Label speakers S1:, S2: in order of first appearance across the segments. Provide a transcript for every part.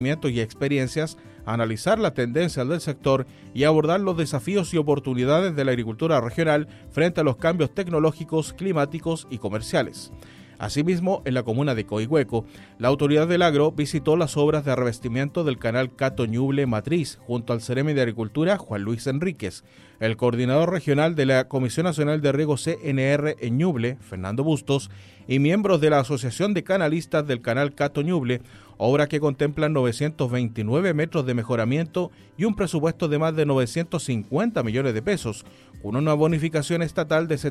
S1: y experiencias, analizar las tendencias del sector y abordar los desafíos y oportunidades de la agricultura regional frente a los cambios tecnológicos, climáticos y comerciales. Asimismo, en la comuna de Coihueco, la autoridad del agro visitó las obras de revestimiento del canal Cato Ñuble Matriz junto al Seremi de Agricultura Juan Luis Enríquez, el coordinador regional de la Comisión Nacional de Riego CNR en Ñuble, Fernando Bustos, y miembros de la Asociación de Canalistas del canal Cato Ñuble, obra que contemplan 929 metros de mejoramiento y un presupuesto de más de 950 millones de pesos, con una bonificación estatal de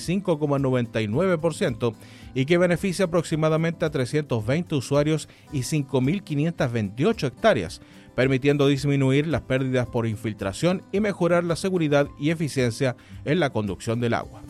S1: 75,99% y que beneficia aproximadamente a 320 usuarios y 5.528 hectáreas, permitiendo disminuir las pérdidas por infiltración y mejorar la seguridad y eficiencia en la conducción del agua.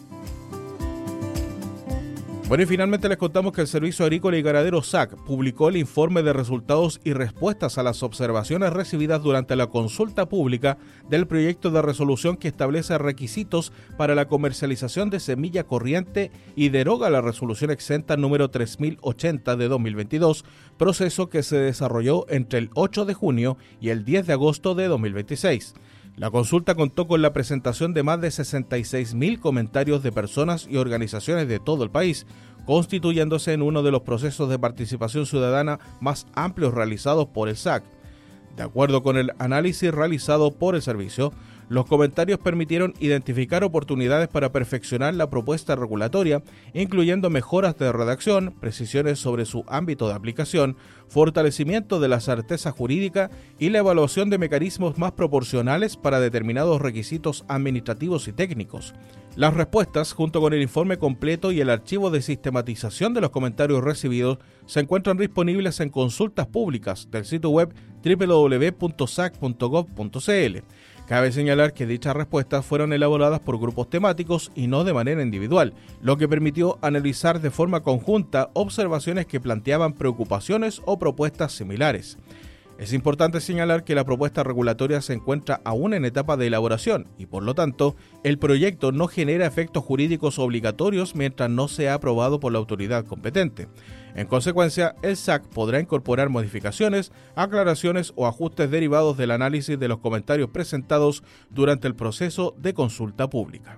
S1: Bueno, y finalmente les contamos que el Servicio Agrícola y Ganadero SAC publicó el informe de resultados y respuestas a las observaciones recibidas durante la consulta pública del proyecto de resolución que establece requisitos para la comercialización de semilla corriente y deroga la resolución exenta número 3080 de 2022, proceso que se desarrolló entre el 8 de junio y el 10 de agosto de 2026. La consulta contó con la presentación de más de 66.000 comentarios de personas y organizaciones de todo el país, constituyéndose en uno de los procesos de participación ciudadana más amplios realizados por el SAC. De acuerdo con el análisis realizado por el servicio, los comentarios permitieron identificar oportunidades para perfeccionar la propuesta regulatoria, incluyendo mejoras de redacción, precisiones sobre su ámbito de aplicación, fortalecimiento de la certeza jurídica y la evaluación de mecanismos más proporcionales para determinados requisitos administrativos y técnicos. Las respuestas, junto con el informe completo y el archivo de sistematización de los comentarios recibidos, se encuentran disponibles en consultas públicas del sitio web www.sac.gov.cl. Cabe señalar que dichas respuestas fueron elaboradas por grupos temáticos y no de manera individual, lo que permitió analizar de forma conjunta observaciones que planteaban preocupaciones o propuestas similares. Es importante señalar que la propuesta regulatoria se encuentra aún en etapa de elaboración y, por lo tanto, el proyecto no genera efectos jurídicos obligatorios mientras no sea aprobado por la autoridad competente. En consecuencia, el SAC podrá incorporar modificaciones, aclaraciones o ajustes derivados del análisis de los comentarios presentados durante el proceso de consulta pública.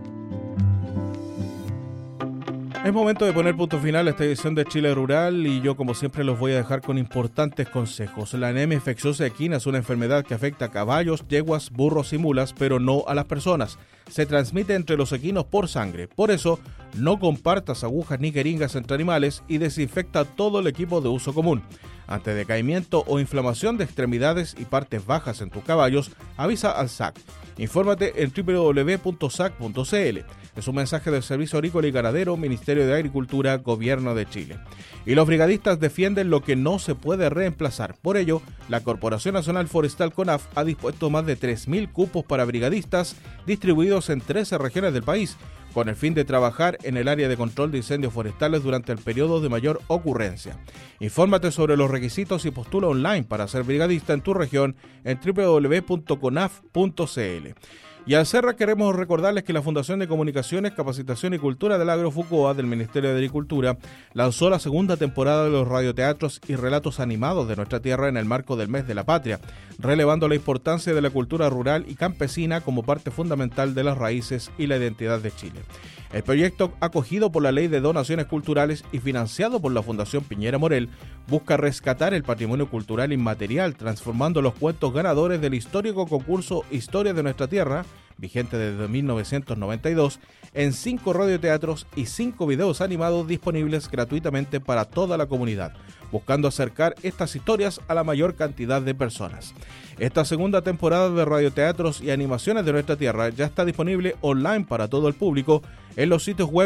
S1: Es momento de poner punto final a esta edición de Chile Rural y yo, como siempre, los voy a dejar con importantes consejos. La anemia infecciosa equina es una enfermedad que afecta a caballos, yeguas, burros y mulas, pero no a las personas. Se transmite entre los equinos por sangre. Por eso, no compartas agujas ni jeringas entre animales y desinfecta todo el equipo de uso común. Ante decaimiento o inflamación de extremidades y partes bajas en tus caballos, avisa al SAC. Infórmate en www.sac.cl. Es un mensaje del Servicio Agrícola y Ganadero, Ministerio de Agricultura, Gobierno de Chile. Y los brigadistas defienden lo que no se puede reemplazar. Por ello, la Corporación Nacional Forestal CONAF ha dispuesto más de 3.000 cupos para brigadistas distribuidos en 13 regiones del país, con el fin de trabajar en el área de control de incendios forestales durante el periodo de mayor ocurrencia. Infórmate sobre los requisitos y postula online para ser brigadista en tu región en www.conaf.cl. Y al cierre queremos recordarles que la Fundación de Comunicaciones, Capacitación y Cultura del Agro FUCOA del Ministerio de Agricultura lanzó la segunda temporada de los radioteatros y relatos animados de nuestra tierra en el marco del Mes de la Patria, relevando la importancia de la cultura rural y campesina como parte fundamental de las raíces y la identidad de Chile. El proyecto, acogido por la Ley de Donaciones Culturales y financiado por la Fundación Piñera Morel, busca rescatar el patrimonio cultural inmaterial, transformando los cuentos ganadores del histórico concurso Historia de Nuestra Tierra, vigente desde 1992, en 5 radioteatros y 5 videos animados disponibles gratuitamente para toda la comunidad, buscando acercar estas historias a la mayor cantidad de personas. Esta segunda temporada de radioteatros y animaciones de nuestra tierra ya está disponible online para todo el público en los sitios web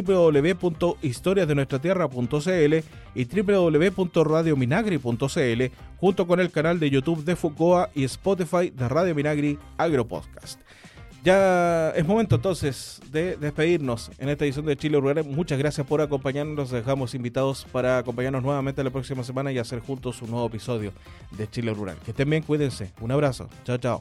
S1: www.historiasdenuestratierra.cl y www.radiominagri.cl, junto con el canal de YouTube de FUCOA y Spotify de Radio Minagri Agropodcast. Ya es momento entonces de despedirnos en esta edición de Chile Rural. Muchas gracias por acompañarnos. Los dejamos invitados para acompañarnos nuevamente la próxima semana y hacer juntos un nuevo episodio de Chile Rural. Que estén bien, cuídense. Un abrazo. Chao, chao.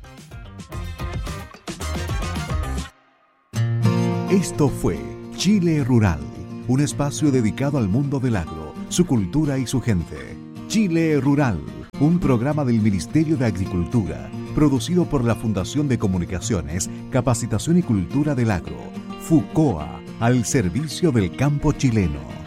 S2: Esto fue Chile Rural, un espacio dedicado al mundo del agro, su cultura y su gente. Chile Rural, un programa del Ministerio de Agricultura, producido por la Fundación de Comunicaciones, Capacitación y Cultura del Agro, FUCOA, al servicio del campo chileno.